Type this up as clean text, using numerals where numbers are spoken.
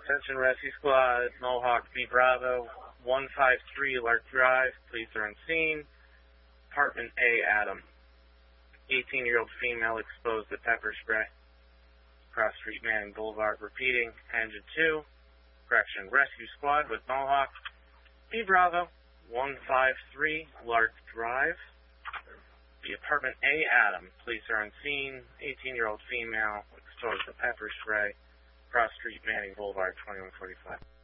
Attention Rescue Squad, Mohawk B Bravo, 153 Lark Drive. Police are on scene. Apartment A, Adam. 18-year-old female exposed to pepper spray. Cross Street, Manning Boulevard. Repeating, Engine 2. Correction, Rescue Squad with Mohawk B Bravo, 153 Lark Drive. The apartment A, Adam. Police are on scene. 18-year-old female exposed to pepper spray. Cross Street, Manning Boulevard, 2145.